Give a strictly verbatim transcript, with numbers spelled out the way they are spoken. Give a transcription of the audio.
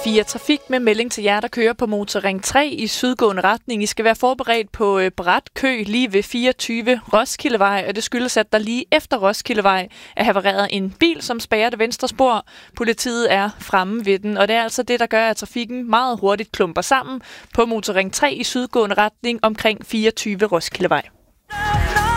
fire Trafik med melding til jer, der kører på Motorring tre i sydgående retning. I skal være forberedt på øh, brat kø lige ved fireogtyve Roskildevej, og det skyldes, at der lige efter Roskildevej er havareret en bil, som spærrer det venstre spor. Politiet er fremme ved den, og det er altså det, der gør, at trafikken meget hurtigt klumper sammen på Motorring tre i sydgående retning omkring fireogtyve Roskildevej.